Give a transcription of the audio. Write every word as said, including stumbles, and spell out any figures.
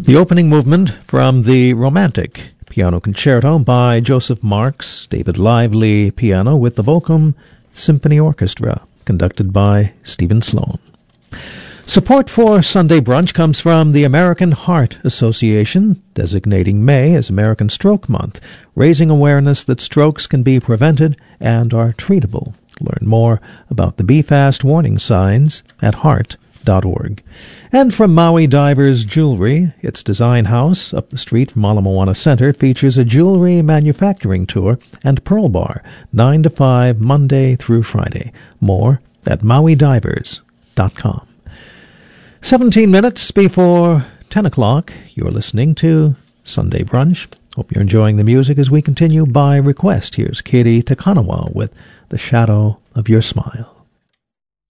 The opening movement from the Romantic Piano Concerto by Joseph Marx, David Lively piano with the Volcom Symphony Orchestra, conducted by Stephen Sloan. Support for Sunday Brunch comes from the American Heart Association, designating May as American Stroke Month, raising awareness that strokes can be prevented and are treatable. Learn more about the B FAST warning signs at heart dot org. And from Maui Divers Jewelry, its design house up the street from Ala Moana Center features a jewelry manufacturing tour and pearl bar, nine to five, Monday through Friday. More at maui divers dot com. seventeen minutes before ten o'clock, you're listening to Sunday Brunch. Hope you're enjoying the music as we continue by request. Here's Katie Takanawa with The Shadow of Your Smile.